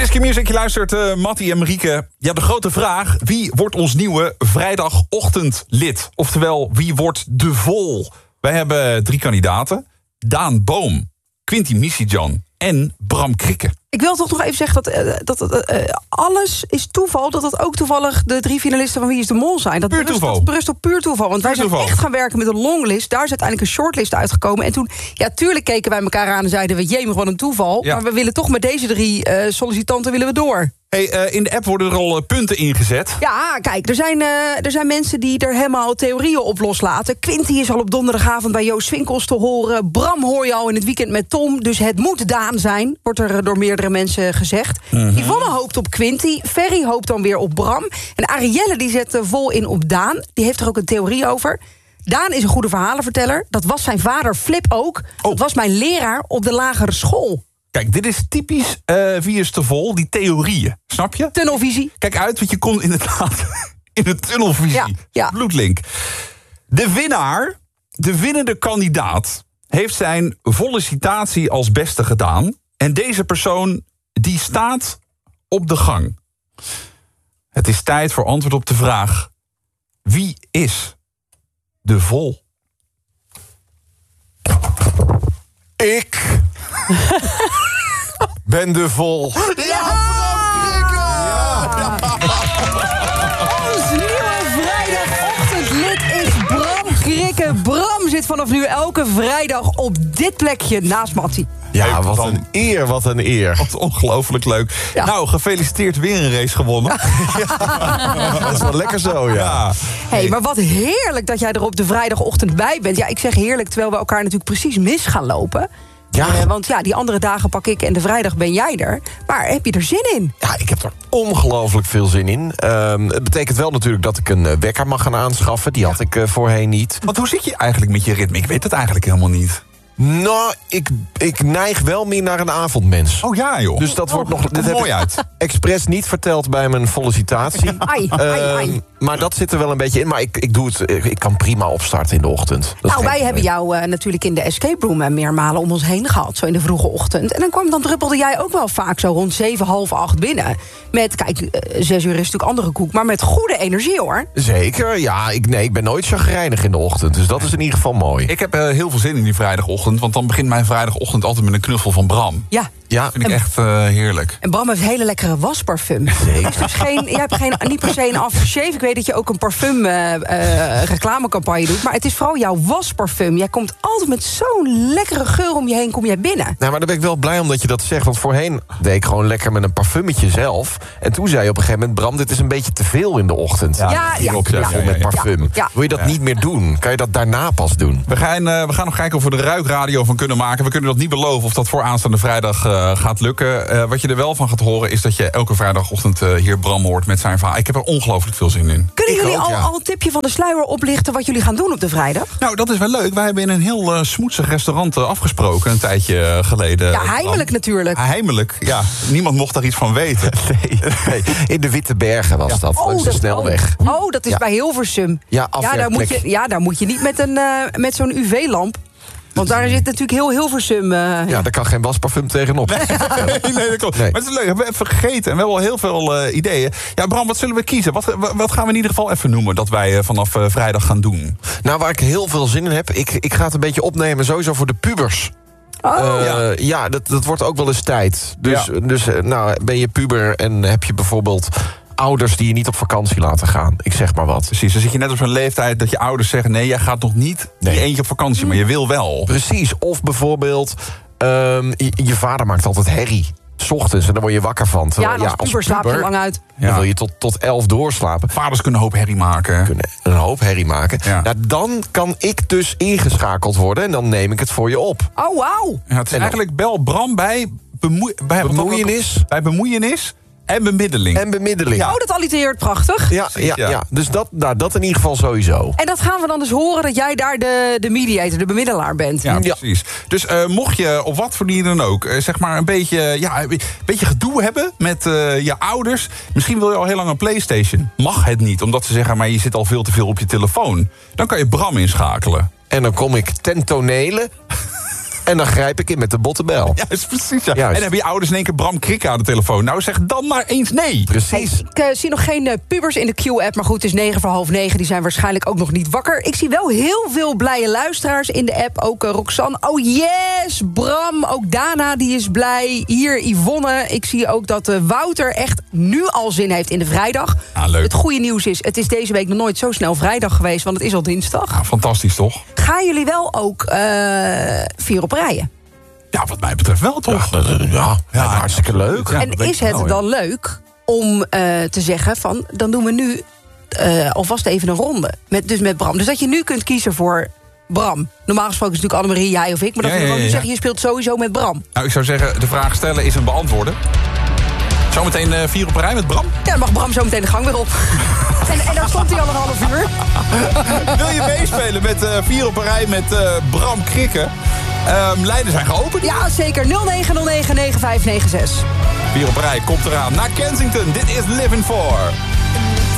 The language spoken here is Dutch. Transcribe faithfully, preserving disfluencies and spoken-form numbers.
Q-Music, je luistert uh, Mattie en Marieke. Ja, de grote vraag, wie wordt ons nieuwe vrijdagochtendlid? Oftewel, wie wordt de Vol? Wij hebben drie kandidaten. Daan Boom, Quinty Misijan en Bram Krikke. Ik wil toch nog even zeggen dat, uh, dat uh, alles is toeval. Dat dat ook toevallig de drie finalisten van Wie is de Mol zijn. Dat puur berust, toeval. Dat berust op puur toeval. Want puur wij zijn toeval. echt gaan werken met een longlist. Daar is uiteindelijk een shortlist uitgekomen. En toen, ja, tuurlijk keken wij elkaar aan en zeiden we, jee, gewoon een toeval. Ja. Maar we willen toch met deze drie uh, sollicitanten willen we door. Hey, uh, in de app worden er al uh, punten ingezet. Ja, kijk, er zijn, uh, er zijn mensen die er helemaal theorieën op loslaten. Quinty is al op donderdagavond bij Joost Swinkels te horen. Bram hoor je al in het weekend met Tom. Dus het moet Daan zijn, wordt er door meerdere mensen gezegd. Mm-hmm. Yvonne hoopt op Quinty, Ferry hoopt dan weer op Bram. En Arielle die zet vol in op Daan. Die heeft er ook een theorie over. Daan is een goede verhalenverteller. Dat was zijn vader Flip ook. Oh. Dat was mijn leraar op de lagere school. Kijk, dit is typisch uh, Wie is te Vol, die theorieën. Snap je? Tunnelvisie. Kijk uit, want je komt inderdaad in de tunnelvisie. Ja, ja. Bloedlink. De winnaar, de winnende kandidaat, heeft zijn volle citatie als beste gedaan. En deze persoon, die staat op de gang. Het is tijd voor antwoord op de vraag: wie is de Vol? Ik ben de Vol. Ja! Ja! Ons nieuwe vrijdagochtendlid is Bram Krikke. Bram zit vanaf nu elke vrijdag op dit plekje naast Mattie. Ja, wat een eer, wat een eer. Wat ongelooflijk leuk. Ja. Nou, gefeliciteerd, weer een race gewonnen. Ja, dat is wel lekker zo, ja. ja. Hey, maar wat heerlijk dat jij er op de vrijdagochtend bij bent. Ja, ik zeg heerlijk, terwijl we elkaar natuurlijk precies mis gaan lopen. Ja. Uh, want ja, die andere dagen pak ik en de vrijdag ben jij er. Maar heb je er zin in? Ja, ik heb er ongelooflijk veel zin in. Um, het betekent wel natuurlijk dat ik een uh, wekker mag gaan aanschaffen. Die ja. had ik uh, voorheen niet. Want hoe zit je eigenlijk met je ritme? Ik weet het eigenlijk helemaal niet. Nou, ik, ik neig wel meer naar een avondmens. Oh ja, joh. Dus dat oh, wordt nog... Dat dit mooi heb uit. Ik expres niet verteld bij mijn sollicitatie. Ai, ai, ai. Uh, maar dat zit er wel een beetje in. Maar ik, ik doe het... Ik kan prima opstarten in de ochtend. Dat nou, wij hebben jou uh, natuurlijk in de escape room uh, meermalen om ons heen gehad. Zo in de vroege ochtend. En dan kwam dan druppelde jij ook wel vaak zo rond zeven, half acht binnen. Met, kijk, uh, zes uur is natuurlijk andere koek. Maar met goede energie, hoor. Zeker, ja. Ik, nee, ik ben nooit chagrijnig in de ochtend. Dus dat is in ieder geval mooi. Ik heb uh, heel veel zin in die vrijdagochtend. Want dan begint mijn vrijdagochtend altijd met een knuffel van Bram. Ja. Ja, dat vind ik echt uh, heerlijk. En Bram heeft hele lekkere wasparfum. Zeker. Dus geen, jij hebt geen, niet per se een aftershave. Ik weet dat je ook een parfum uh, uh, reclamecampagne doet. Maar het is vooral jouw wasparfum. Jij komt altijd met zo'n lekkere geur om je heen, kom jij binnen. Nou, maar dan ben ik wel blij omdat je dat zegt. Want voorheen deed ik gewoon lekker met een parfummetje zelf. En toen zei je op een gegeven moment: Bram, dit is een beetje te veel in de ochtend. Ja, ja, ja, ja, ja, ja met parfum. Ja, ja. Wil je dat ja. niet meer doen? Kan je dat daarna pas doen? We gaan, uh, we gaan nog kijken of we er ruikradio van kunnen maken. We kunnen dat niet beloven of dat voor aanstaande vrijdag uh, gaat lukken. Uh, wat je er wel van gaat horen is dat je elke vrijdagochtend uh, hier Bram hoort met zijn verhaal. Ik heb er ongelooflijk veel zin in. Kunnen ik jullie ook, al, ja. al een tipje van de sluier oplichten wat jullie gaan doen op de vrijdag? Nou, dat is wel leuk. Wij hebben in een heel uh, smoetsig restaurant uh, afgesproken een tijdje uh, geleden. Ja, heimelijk natuurlijk. Heimelijk, ja. Niemand mocht daar iets van weten. nee, nee. In de Witte Bergen was ja. dat, oh, langs de snelweg. Oh, oh dat is ja. bij Hilversum. Ja, ja, daar moet je, ja, daar moet je niet met, een, uh, met zo'n U V-lamp. Want daar zit natuurlijk heel Hilversum... Uh, ja, ja, daar kan geen wasparfum tegenop. Nee, nee, dat klopt. Nee. Maar het is leuk, we hebben even gegeten en we hebben al heel veel uh, ideeën. Ja, Bram, wat zullen we kiezen? Wat, wat gaan we in ieder geval even noemen dat wij uh, vanaf uh, vrijdag gaan doen? Nou, waar ik heel veel zin in heb, ik, ik ga het een beetje opnemen sowieso voor de pubers. Oh. Uh, ja, ja dat, dat wordt ook wel eens tijd. Dus, ja. dus nou, ben je puber en heb je bijvoorbeeld ouders die je niet op vakantie laten gaan. Ik zeg maar wat. Precies, dan zit je net op zo'n leeftijd dat je ouders zeggen: nee, jij gaat nog niet nee. je eentje op vakantie, maar je wil wel. Precies, of bijvoorbeeld um, je, je vader maakt altijd herrie. 's Ochtends en dan word je wakker van. Terwijl, ja, en als, ja, als puber slaap je lang uit. Ja. Dan wil je tot, tot elf doorslapen. Vaders kunnen een hoop herrie maken. Kunnen een hoop herrie maken. Ja. Nou, dan kan ik dus ingeschakeld worden en dan neem ik het voor je op. Oh, wauw. Ja, het is en eigenlijk bel Bram bij, bemoe bij bemoeienis. Bij bemoeienis. En bemiddeling. En bemiddeling. Ja. Oh, dat allitereert prachtig. Ja, ja, ja. ja. Dus dat, nou, dat in ieder geval sowieso. En dat gaan we dan dus horen dat jij daar de, de mediator, de bemiddelaar bent. Ja, ja. precies. Dus uh, mocht je op wat voor manier dan ook, uh, zeg maar een beetje, ja, een beetje gedoe hebben met uh, je ouders. Misschien wil je al heel lang een PlayStation. Mag het niet, omdat ze zeggen, maar je zit al veel te veel op je telefoon. Dan kan je Bram inschakelen. En dan kom ik ten tonele. En dan grijp ik in met de bottenbel. Ja, is precies. Ja. Juist. En dan heb je ouders in één keer Bram Krikke aan de telefoon. Nou, zeg dan maar eens nee. Precies. Hey, ik uh, zie nog geen uh, pubers in de Q-app, maar goed, het is negen voor half negen. Die zijn waarschijnlijk ook nog niet wakker. Ik zie wel heel veel blije luisteraars in de app. Ook uh, Roxanne. Oh yes, Bram. Ook Dana, die is blij. Hier Yvonne. Ik zie ook dat uh, Wouter echt nu al zin heeft in de vrijdag. Ah, leuk. Het goede nieuws is, het is deze week nog nooit zo snel vrijdag geweest, want het is al dinsdag. Ah, fantastisch, toch? Gaan jullie wel ook uh, vier op rijen? Ja, wat mij betreft wel, toch? Ja, dat, ja, ja, hartstikke leuk. Ja, en dat denk is ik het wel, dan ja. leuk om uh, te zeggen van, dan doen we nu uh, alvast even een ronde. Met, dus met Bram. Dus dat je nu kunt kiezen voor Bram. Normaal gesproken is het natuurlijk Annemarie, jij of ik. Maar dat Ja, we ja, gewoon ja, nu ja. zeggen, je speelt sowieso met Bram. Nou, ik zou zeggen, de vraag stellen is een beantwoorden. Zometeen uh, vier op een rij met Bram. Ja, dan mag Bram zo meteen de gang weer op. en, en dan stond hij al een half uur. Wil je meespelen met uh, vier op een rij met uh, Bram Krikke? Um, lijnen zijn geopend. Ja, zeker. nul negen nul negen negen vijf negen zes. Vier op een rij komt eraan naar Kensington. Dit is Living For.